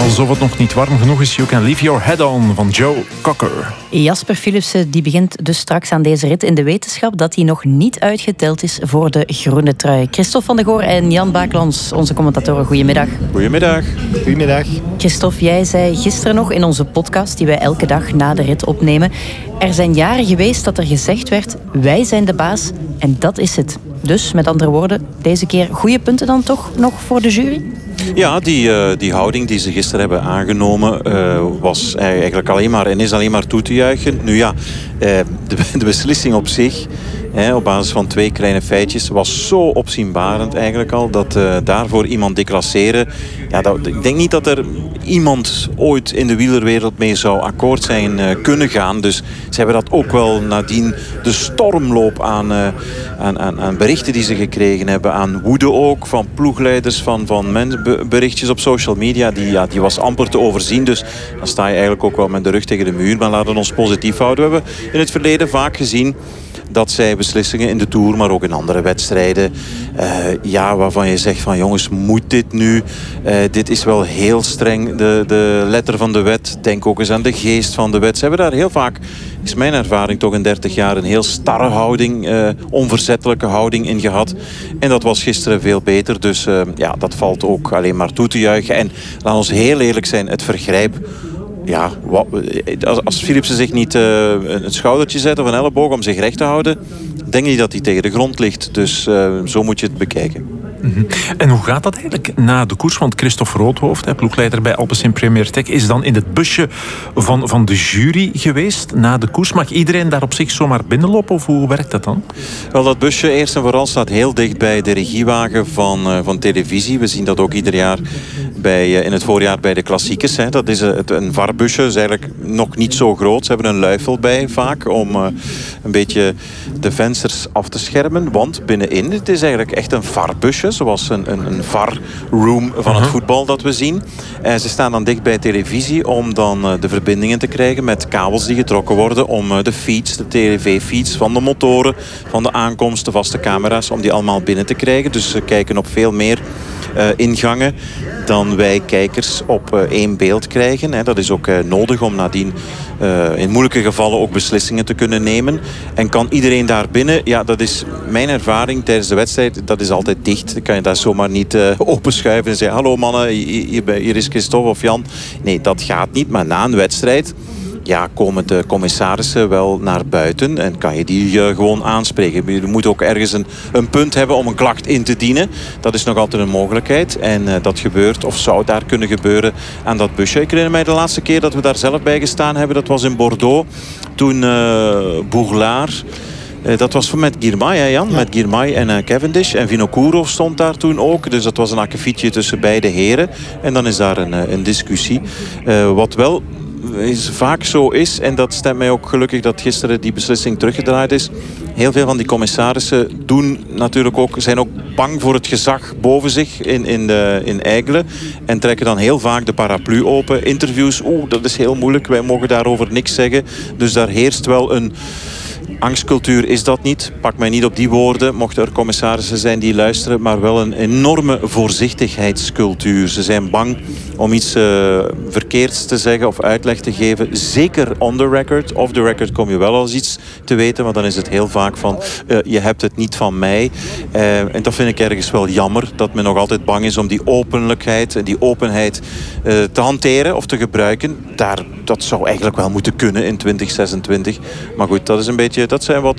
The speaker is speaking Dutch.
Alsof het nog niet warm genoeg is, You Can Leave Your Head On van Joe Cocker. Jasper Philipsen die begint dus straks aan deze rit in de wetenschap dat hij nog niet uitgeteld is voor de groene trui. Christophe van de Goor en Jan Bakelans, onze commentatoren, goedemiddag. Goedemiddag. Goedemiddag. Christophe, jij zei gisteren nog in onze podcast, die wij elke dag na de rit opnemen, er zijn jaren geweest dat er gezegd werd, wij zijn de baas en dat is het. Dus, met andere woorden, deze keer goede punten dan toch nog voor de jury? Ja, die houding die ze gisteren hebben aangenomen was eigenlijk is alleen maar toe te juichen. Nu ja, de beslissing op zich, op basis van 2 kleine feitjes, was zo opzienbarend eigenlijk al, dat daarvoor iemand declasseren, ik denk niet dat er iemand ooit in de wielerwereld mee zou akkoord zijn kunnen gaan. Dus ze hebben dat ook wel nadien de stormloop aan berichten die ze gekregen hebben, aan woede ook, van ploegleiders, van berichtjes op social media, die was amper te overzien. Dus dan sta je eigenlijk ook wel met de rug tegen de muur. Maar laten we ons positief houden. We hebben in het verleden vaak gezien dat zij beslissingen in de Tour, maar ook in andere wedstrijden, waarvan je zegt van jongens, moet dit nu? Dit is wel heel streng, de letter van de wet. Denk ook eens aan de geest van de wet. Ze hebben daar heel vaak, is mijn ervaring toch in 30 jaar, een heel starre houding, onverzettelijke houding in gehad. En dat was gisteren veel beter. Dus dat valt ook alleen maar toe te juichen. En laat ons heel eerlijk zijn, het vergrijp. Ja, als Philipsen zich niet een schoudertje zet of een elleboog om zich recht te houden, denk ik dat hij tegen de grond ligt. Dus zo moet je het bekijken. Mm-hmm. En hoe gaat dat eigenlijk na de koers? Want Christophe Roodhoofd, ploegleider bij Alpecin Premier Tech, is dan in het busje van de jury geweest na de koers. Mag iedereen daar op zich zomaar binnenlopen of hoe werkt dat dan? Wel, dat busje eerst en vooral staat heel dicht bij de regiewagen van televisie. We zien dat ook ieder jaar in het voorjaar bij de klassiekers. Dat is een VAR-busje, is eigenlijk nog niet zo groot. Ze hebben een luifel bij vaak om een beetje de vensters af te schermen. Want binnenin, het is eigenlijk echt een VAR-busje, zoals een VAR-room van het voetbal dat we zien. Ze staan dan dicht bij televisie om dan de verbindingen te krijgen met kabels die getrokken worden om de feeds, de tv-feeds van de motoren, van de aankomst, de vaste camera's, om die allemaal binnen te krijgen. Dus ze kijken op veel meer ingangen dan wij kijkers op 1 beeld krijgen. Dat is ook nodig om nadien in moeilijke gevallen ook beslissingen te kunnen nemen. En kan iedereen daar binnen? Ja, dat is mijn ervaring tijdens de wedstrijd. Dat is altijd dicht. Dan kan je daar zomaar niet openschuiven en zeggen, hallo mannen, hier is Christophe of Jan. Nee, dat gaat niet. Maar na een wedstrijd komen de commissarissen wel naar buiten en kan je die gewoon aanspreken. Je moet ook ergens een punt hebben om een klacht in te dienen. Dat is nog altijd een mogelijkheid. En dat gebeurt, of zou daar kunnen gebeuren aan dat busje. Ik herinner mij de laatste keer dat we daar zelf bij gestaan hebben. Dat was in Bordeaux. Toen Bourlard. Dat was met Girmay, Jan? Ja. Met Girmay en Cavendish. En Vinokourov stond daar toen ook. Dus dat was een akkefietje tussen beide heren. En dan is daar een discussie. Wat wel vaak zo is, en dat stemt mij ook gelukkig dat gisteren die beslissing teruggedraaid is. Heel veel van die commissarissen zijn ook bang voor het gezag boven zich in Eigelen. En trekken dan heel vaak de paraplu open. Interviews, dat is heel moeilijk. Wij mogen daarover niks zeggen. Dus daar heerst wel een angstcultuur is dat niet. Pak mij niet op die woorden, mochten er commissarissen zijn die luisteren, maar wel een enorme voorzichtigheidscultuur. Ze zijn bang om iets verkeerds te zeggen of uitleg te geven. Zeker on the record. Off the record kom je wel als iets te weten, maar dan is het heel vaak van je hebt het niet van mij. En dat vind ik ergens wel jammer, dat men nog altijd bang is om die openlijkheid en die openheid te hanteren of te gebruiken. Dat zou eigenlijk wel moeten kunnen in 2026. Maar goed, dat zijn wat